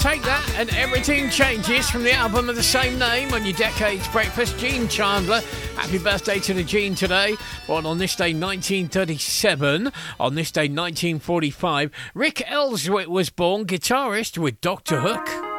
Take That and Everything Changes from the album of the same name on your Decades Breakfast. Gene Chandler, happy birthday to the Gene today. Born on this day 1937. On this day 1945, Rick Elswit was born, guitarist with Dr. Hook.